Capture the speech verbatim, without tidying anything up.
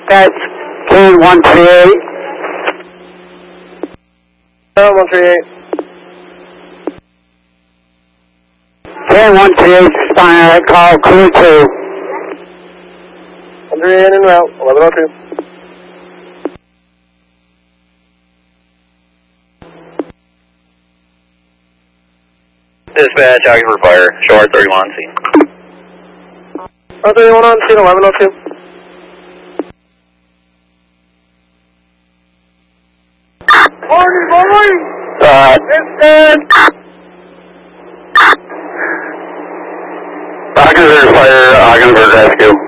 That's K one three eight. Uh, one three eight. K one three eight, responding to that call, clear two. one three eight en route, eleven oh two. Dispatch, asking for fire, short thirty-one on scene. Oh, thirty-one on scene, eleven oh two. Morning, morning! Uh, Dispatch! Ogdensburg fire, Ogdensburg rescue.